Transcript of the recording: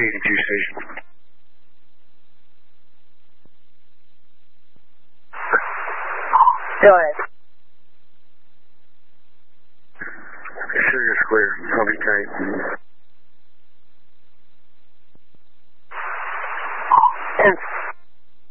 82 station. Go ahead. Sure, you're clear. I'll be tight.